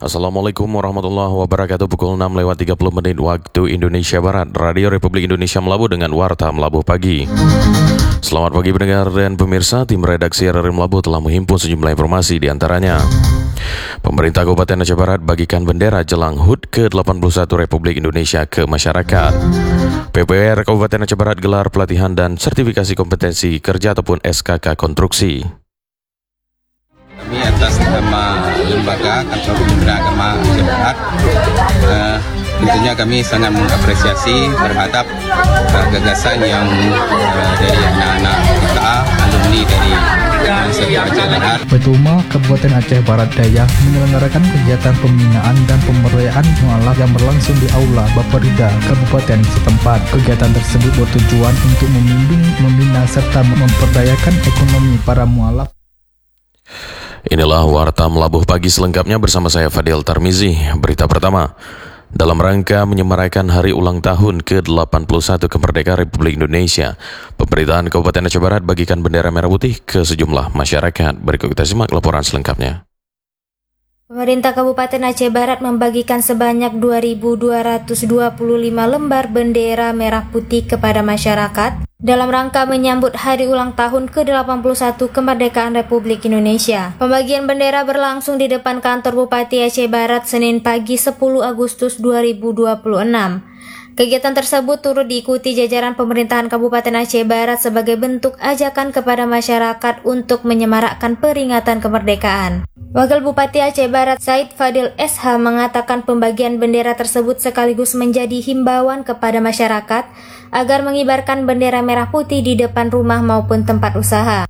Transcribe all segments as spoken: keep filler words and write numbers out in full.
Assalamualaikum warahmatullahi wabarakatuh. Pukul enam lewat tiga puluh menit waktu Indonesia Barat. Radio Republik Indonesia Melabuh dengan Warta Melabuh Pagi. Selamat pagi pendengar dan pemirsa. Tim redaksi R R I Melabuh telah menghimpun sejumlah informasi, di antaranya pemerintah Kabupaten Aceh Barat bagikan bendera jelang H U T ke delapan puluh satu Republik Indonesia ke masyarakat. P U P R Kabupaten Aceh Barat gelar pelatihan dan sertifikasi kompetensi kerja ataupun S K K konstruksi. Kami atas nama lembaga Kantor Kementerian Agama Aceh Barat, uh, tentunya kami sangat mengapresiasi terhadap uh, gagasan yang uh, dari anak-anak kita, alumni dari Universitas Aceh Barat. Petuma Kabupaten Aceh Barat Daya menyelenggarakan kegiatan pembinaan dan pemberdayaan mualaf yang berlangsung di Aula Bapperida Kabupaten setempat. Kegiatan tersebut bertujuan untuk membimbing, membina serta memperdayakan ekonomi para mualaf. Inilah Warta Melabuh Pagi selengkapnya bersama saya Fadil Tarmizi. Berita pertama, dalam rangka menyemarakan hari ulang tahun ke delapan puluh satu kemerdekaan Republik Indonesia, pemerintahan Kabupaten Aceh Barat bagikan bendera merah putih ke sejumlah masyarakat. Berikut kita simak laporan selengkapnya. Pemerintah Kabupaten Aceh Barat membagikan sebanyak dua ribu dua ratus dua puluh lima lembar bendera merah putih kepada masyarakat dalam rangka menyambut hari ulang tahun ke delapan puluh satu kemerdekaan Republik Indonesia. Pembagian bendera berlangsung di depan kantor Bupati Aceh Barat Senin pagi sepuluh Agustus dua ribu dua puluh enam. Kegiatan tersebut turut diikuti jajaran pemerintahan Kabupaten Aceh Barat sebagai bentuk ajakan kepada masyarakat untuk menyemarakkan peringatan kemerdekaan. Wakil Bupati Aceh Barat Said Fadil S H mengatakan pembagian bendera tersebut sekaligus menjadi himbauan kepada masyarakat agar mengibarkan bendera merah putih di depan rumah maupun tempat usaha.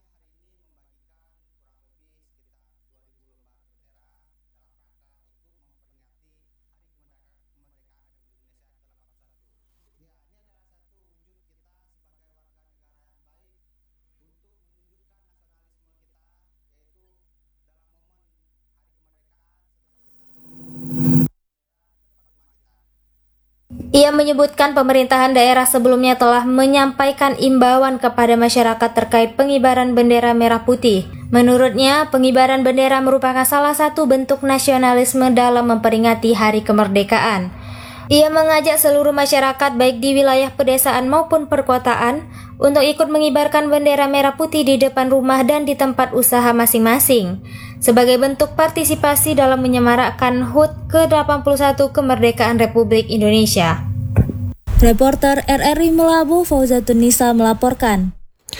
Ia menyebutkan pemerintahan daerah sebelumnya telah menyampaikan imbauan kepada masyarakat terkait pengibaran bendera merah putih. Menurutnya, pengibaran bendera merupakan salah satu bentuk nasionalisme dalam memperingati hari kemerdekaan. Ia mengajak seluruh masyarakat baik di wilayah pedesaan maupun perkotaan untuk ikut mengibarkan bendera merah putih di depan rumah dan di tempat usaha masing-masing sebagai bentuk partisipasi dalam menyemarakkan H U T ke delapan puluh satu kemerdekaan Republik Indonesia. Reporter R R I Melabuh Fauzatun Nisa melaporkan.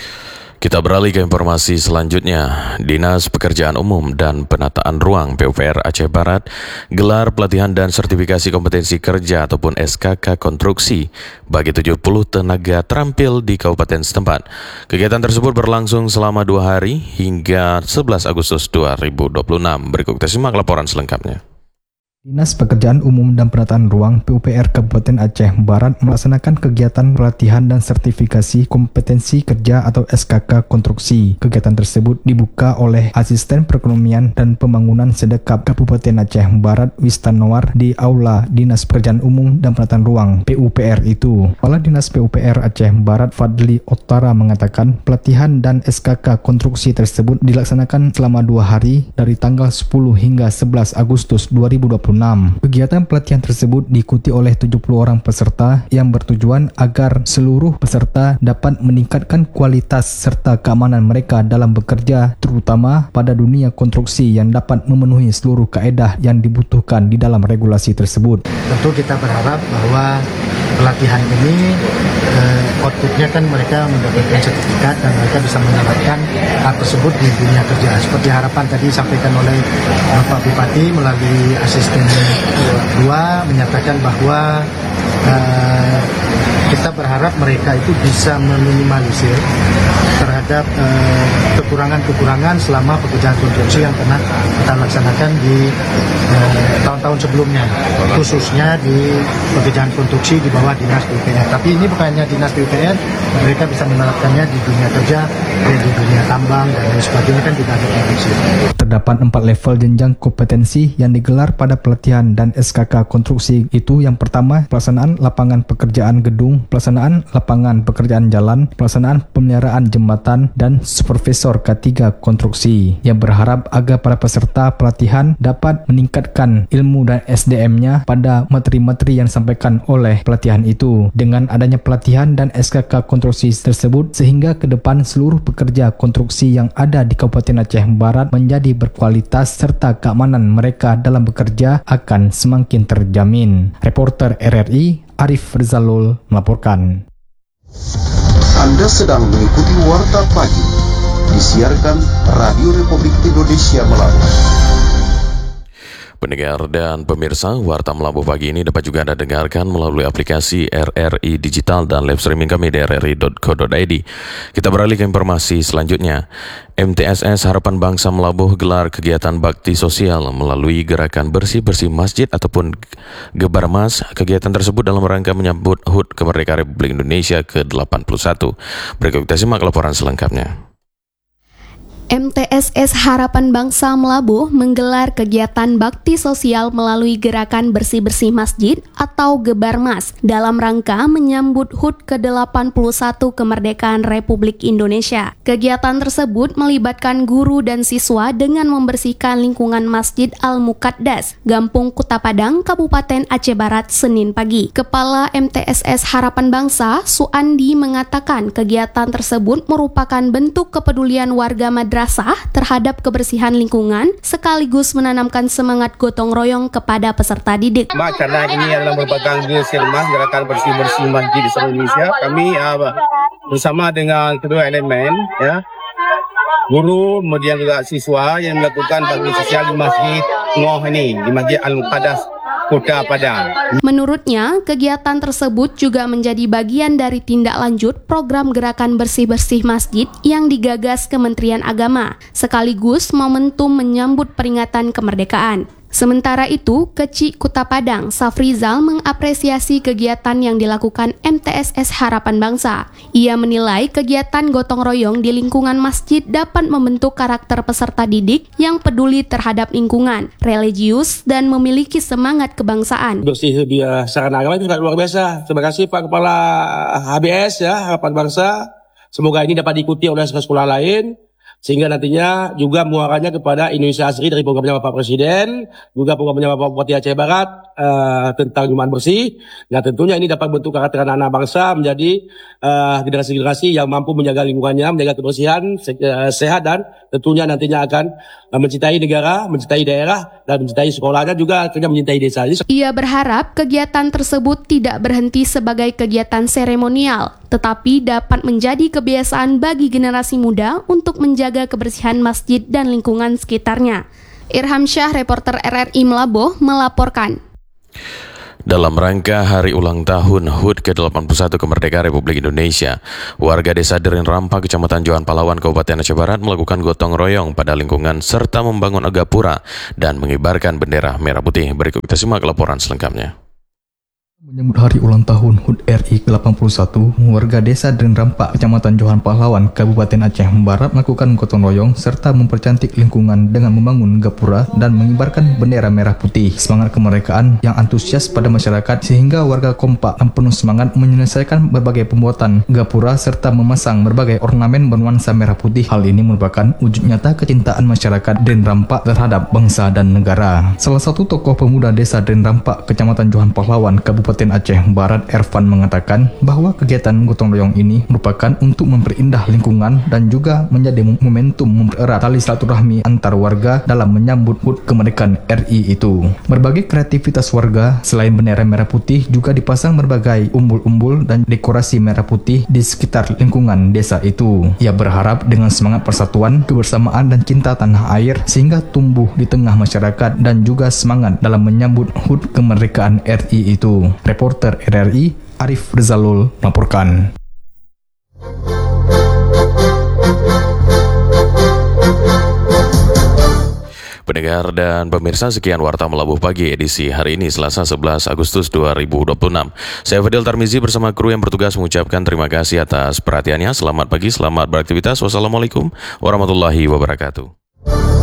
Kita beralih ke informasi selanjutnya. Dinas Pekerjaan Umum dan Penataan Ruang P U P R Aceh Barat gelar pelatihan dan sertifikasi kompetensi kerja ataupun S K K konstruksi bagi tujuh puluh tenaga terampil di kabupaten setempat. Kegiatan tersebut berlangsung selama dua hari hingga sebelas Agustus dua ribu dua puluh enam. Berikut kita simak laporan selengkapnya. Dinas Pekerjaan Umum dan Penataan Ruang P U P R Kabupaten Aceh Barat melaksanakan kegiatan pelatihan dan sertifikasi kompetensi kerja atau S K K konstruksi. Kegiatan tersebut dibuka oleh Asisten Perekonomian dan Pembangunan Sedekap Kabupaten Aceh Barat Wistanowar di Aula Dinas Pekerjaan Umum dan Penataan Ruang P U P R itu. Kepala Dinas P U P R Aceh Barat Fadli Ottara mengatakan pelatihan dan S K K konstruksi tersebut dilaksanakan selama dua hari dari tanggal sepuluh hingga sebelas Agustus dua ribu dua puluh enam. Kegiatan pelatihan tersebut diikuti oleh tujuh puluh orang peserta yang bertujuan agar seluruh peserta dapat meningkatkan kualitas serta keamanan mereka dalam bekerja, terutama pada dunia konstruksi yang dapat memenuhi seluruh kaedah yang dibutuhkan di dalam regulasi tersebut. Tentu kita berharap bahwa pelatihan ini eh, outputnya kan mereka mendapatkan sertifikat dan mereka bisa menerapkan hal tersebut di dunia kerja. Seperti harapan tadi disampaikan oleh Bapak Bupati melalui asisten dua menyatakan bahwa uh, kita berharap mereka itu bisa meminimalisir terhadap uh, kekurangan-kekurangan selama pekerjaan konstruksi yang pernah kita laksanakan di uh, tahun-tahun sebelumnya, khususnya di pekerjaan konstruksi di bawah Dinas P U P R. Tapi ini bukan hanya Dinas P U P R, mereka bisa menerapkannya di dunia kerja, di dunia tambang dan lain sebagainya kan juga ada produksi. Terdapat empat level jenjang kompetensi yang digelar pada pelatihan dan S K K konstruksi itu. Yang pertama, pelaksanaan lapangan pekerjaan gedung, pelaksanaan lapangan pekerjaan jalan, pelaksanaan pemeliharaan jembatan, dan supervisor K tiga konstruksi, yang berharap agar para peserta pelatihan dapat meningkatkan ilmu dan S D M-nya pada materi-materi yang disampaikan oleh pelatihan itu. Dengan adanya pelatihan dan S K K konstruksi tersebut, sehingga ke depan seluruh pekerja konstruksi yang ada di Kabupaten Aceh Barat menjadi berkualitas serta keamanan mereka dalam bekerja akan semakin terjamin. Reporter R R I Arif Rizalul melaporkan. Anda sedang mengikuti Warta Pagi, disiarkan Radio Republik Indonesia Melabuh. Pendengar dan pemirsa, Warta Melabuh pagi ini dapat juga Anda dengarkan melalui aplikasi R R I Digital dan live streaming kami di r r i dot co dot i d. Kita beralih ke informasi selanjutnya. M T S S Harapan Bangsa Melabuh gelar kegiatan bakti sosial melalui gerakan bersih-bersih masjid ataupun Gebar Mas. Kegiatan tersebut dalam rangka menyambut H U T Kemerdekaan Republik Indonesia ke delapan puluh satu. Berikut kita simak laporan selengkapnya. M T S S Harapan Bangsa Melabuh menggelar kegiatan bakti sosial melalui gerakan bersih-bersih masjid atau Gebar Mas dalam rangka menyambut H U T ke delapan puluh satu Kemerdekaan Republik Indonesia. Kegiatan tersebut melibatkan guru dan siswa dengan membersihkan lingkungan Masjid Al-Muqaddas, Gampung Kuta Padang, Kabupaten Aceh Barat, Senin pagi. Kepala M T S S Harapan Bangsa, Suandi, mengatakan kegiatan tersebut merupakan bentuk kepedulian warga madrasah terhadap kebersihan lingkungan sekaligus menanamkan semangat gotong royong kepada peserta didik. Mak, karena ini adalah merupakan Gesirmas, gerakan bersih-bersih masjid di seluruh Indonesia, kami uh, bersama dengan kedua elemen, ya, guru, kemudian juga siswa yang melakukan bakti sosial di Masjid Ngoh ini, di Masjid Al-Muqaddas, Kuta Padang. Menurutnya, kegiatan tersebut juga menjadi bagian dari tindak lanjut program gerakan bersih-bersih masjid yang digagas Kementerian Agama, sekaligus momentum menyambut peringatan kemerdekaan. Sementara itu, Kecik Kuta Padang, Safrizal, mengapresiasi kegiatan yang dilakukan M T S S Harapan Bangsa. Ia menilai kegiatan gotong royong di lingkungan masjid dapat membentuk karakter peserta didik yang peduli terhadap lingkungan, religius, dan memiliki semangat kebangsaan. Bersih di uh, sarana agama itu luar biasa. Terima kasih Pak Kepala H B S, ya, Harapan Bangsa. Semoga ini dapat diikuti oleh sekolah lain, sehingga nantinya juga muaranya kepada Indonesia Asri dari programnya Bapak Presiden, juga programnya Bapak Bupati Aceh Barat uh, tentang lingkungan bersih. Nah, tentunya ini dapat bentuk karakter anak-anak bangsa menjadi uh, generasi-generasi yang mampu menjaga lingkungannya, menjaga kebersihan, se- uh, sehat, dan tentunya nantinya akan uh, mencintai negara, mencintai daerah, dan mencintai sekolahnya, juga akhirnya mencintai desa. Ia berharap kegiatan tersebut tidak berhenti sebagai kegiatan seremonial, tetapi dapat menjadi kebiasaan bagi generasi muda untuk menjaga kebersihan masjid dan lingkungan sekitarnya. Irham Syah, reporter R R I Melabuh, melaporkan. Dalam rangka hari ulang tahun H U T ke delapan puluh satu Kemerdekaan Republik Indonesia, warga desa Derin Rampa, Kecamatan Johan Palawan, Kabupaten Aceh Barat melakukan gotong royong pada lingkungan serta membangun gapura dan mengibarkan bendera merah putih. Berikut kita simak laporan selengkapnya. Menyambut hari ulang tahun H U T R I ke delapan puluh satu, warga desa Derin Rampak, Kecamatan Johan Pahlawan, Kabupaten Aceh Barat melakukan gotong royong serta mempercantik lingkungan dengan membangun gapura dan mengibarkan bendera merah putih. Semangat kemerdekaan yang antusias pada masyarakat sehingga warga kompak dan penuh semangat menyelesaikan berbagai pembuatan gapura serta memasang berbagai ornamen bernuansa merah putih. Hal ini merupakan wujud nyata kecintaan masyarakat Derin Rampak terhadap bangsa dan negara. Salah satu tokoh pemuda desa Derin Rampak, Kecamatan Johan Pahlawan, Kabupaten Aceh Barat, Ervan, mengatakan bahwa kegiatan gotong royong ini merupakan untuk memperindah lingkungan dan juga menjadi momentum mempererat tali silaturahmi antar warga dalam menyambut H U T Kemerdekaan R I itu. Berbagai kreativitas warga selain bendera merah putih juga dipasang berbagai umbul-umbul dan dekorasi merah putih di sekitar lingkungan desa itu. Ia berharap dengan semangat persatuan, kebersamaan dan cinta tanah air sehingga tumbuh di tengah masyarakat dan juga semangat dalam menyambut H U T Kemerdekaan R I itu. Reporter R R I Arif Rizalul melaporkan. Pendengar dan pemirsa, sekian Warta Melabuh Pagi edisi hari ini Selasa sebelas Agustus dua ribu dua puluh enam. Saya Fadil Tarmizi bersama kru yang bertugas mengucapkan terima kasih atas perhatiannya. Selamat pagi, selamat beraktivitas. Wassalamualaikum warahmatullahi wabarakatuh.